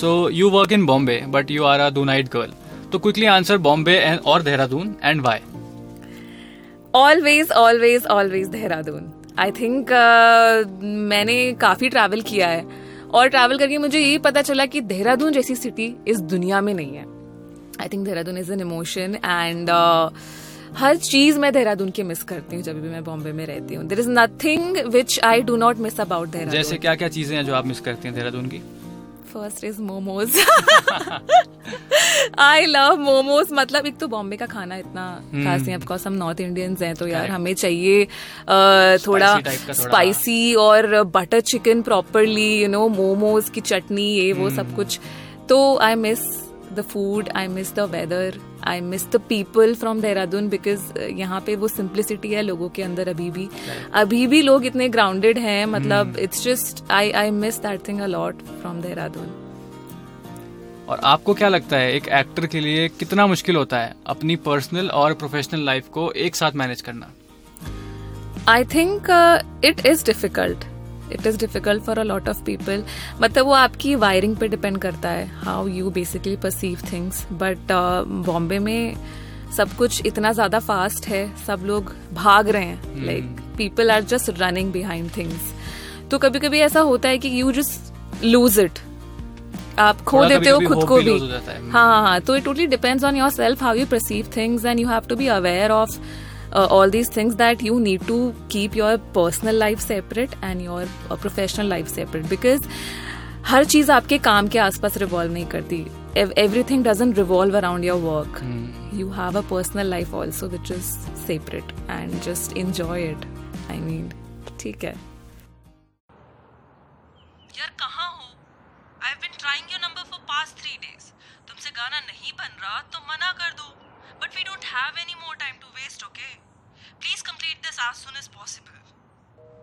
So you work in Bombay, but you are a Dunite girl. So quickly answer Bombay and or Dehradun and why? Always Dehradun. I think मैंने काफ़ी travel किया है और travel करके मुझे यही पता चला कि देहरादून जैसी सिटी इस दुनिया में नहीं है. I think Dehradun is an emotion and हर चीज़ मैं देहरादून की मिस करती हूँ जब भी मैं बॉम्बे में रहती हूँ. There is nothing which I do not miss about Dehradun. जैसे क्या क्या चीजें हैं जो आप मिस करती हैं देहरादून की? First is momos. I love momos. मतलब एक तो बॉम्बे का खाना इतना खास नहीं है, बिकॉज हम नॉर्थ इंडियंस हैं तो यार हमें चाहिए थोड़ा स्पाइसी और butter chicken properly, you know, momos की चटनी, ये वो सब कुछ. तो I miss the food, I miss the weather, I miss the people from Dehradun because यहाँ पे वो simplicity है लोगों के अंदर अभी भी लोग इतने grounded हैं. मतलब it's just I miss that thing a lot from Dehradun. और आपको क्या लगता है एक एक्टर के लिए कितना मुश्किल होता है अपनी पर्सनल और प्रोफेशनल लाइफ को एक साथ मैनेज करना? I think it is difficult. It is difficult for a lot of people. मतलब वो आपकी वायरिंग पे डिपेंड करता है, how you basically perceive things. But Bombay में सब कुछ इतना ज़्यादा फास्ट है, सब लोग भाग रहे हैं, like people are just running behind things. तो कभी कभी ऐसा होता है कि you just lose it. आप खो देते हो खुद को भी. हाँ, तो it totally depends on yourself how you perceive things and you have to be aware of all these things that you need to keep your personal life separate and your professional life separate because हर चीज आपके काम के आसपास revolve नहीं करती. Everything doesn't revolve around your work. You have a personal life also which is separate and just enjoy it. I mean, ठीक है. यार कहाँ हो? I've been trying your number for past 3 days. तुमसे गाना नहीं बन रहा तो मना कर दो. But we don't have any more time to waste, okay? Please complete this as soon as possible.